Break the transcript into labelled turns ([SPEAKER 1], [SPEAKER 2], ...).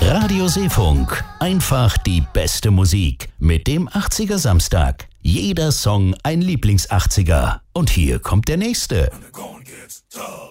[SPEAKER 1] Radio Seefunk. Einfach die beste Musik. Mit dem 80er Samstag. Jeder Song ein Lieblings-80er. Und hier kommt der nächste.